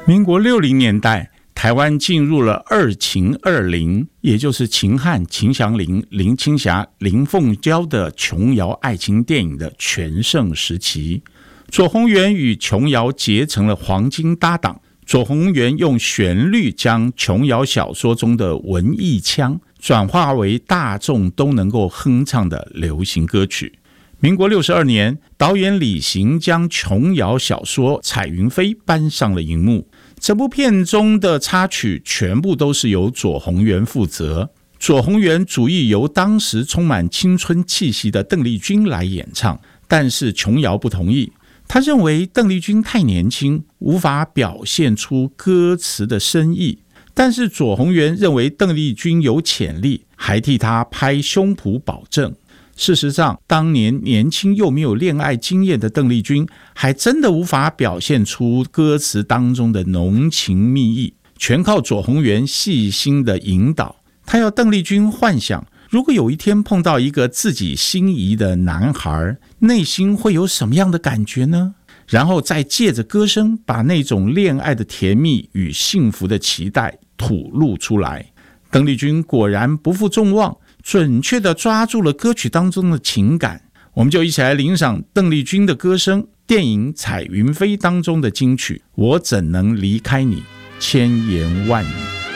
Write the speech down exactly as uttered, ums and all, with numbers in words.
民国六零年代，台湾进入了二秦二林，也就是秦汉、秦祥林、林青霞、林凤娇的琼瑶爱情电影的全盛时期。左宏元与琼瑶结成了黄金搭档，左宏元用旋律将琼瑶小说中的文艺腔转化为大众都能够哼唱的流行歌曲。民国六十二年，导演李行将琼瑶小说《彩云飞》搬上了荧幕。这部片中的插曲全部都是由左宏元负责，左宏元主意由当时充满青春气息的邓丽君来演唱，但是琼瑶不同意，他认为邓丽君太年轻，无法表现出歌词的深意。但是左宏元认为邓丽君有潜力，还替她拍胸脯保证。事实上，当年年轻又没有恋爱经验的邓丽君，还真的无法表现出歌词当中的浓情蜜意，全靠左宏元细心的引导。他要邓丽君幻想，如果有一天碰到一个自己心仪的男孩，内心会有什么样的感觉呢？然后再借着歌声，把那种恋爱的甜蜜与幸福的期待吐露出来。邓丽君果然不负众望，准确地抓住了歌曲当中的情感。我们就一起来欣赏邓丽君的歌声，电影《彩云飞》当中的金曲《我怎能离开你》，千言万语。